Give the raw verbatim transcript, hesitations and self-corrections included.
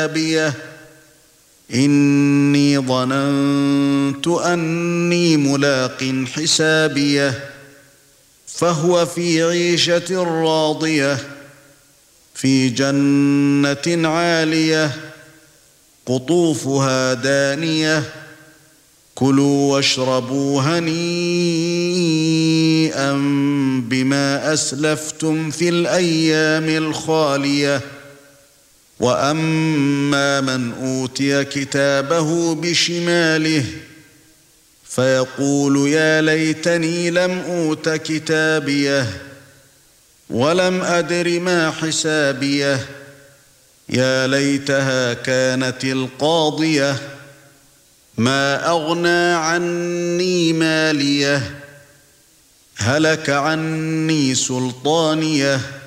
حسابيه إني ظننت أني ملاق حسابيه فهو في عيشة راضية في جنة عالية قطوفها دانية كلوا واشربوا هنيئا بما أسلفتم في الأيام الخالية وأما من أوتي كتابه بشماله فيقول يا ليتني لم أوت كتابيه ولم أدر ما حسابيه يا ليتها كانت القاضية ما أغنى عني ماليه هلك عني سلطانيه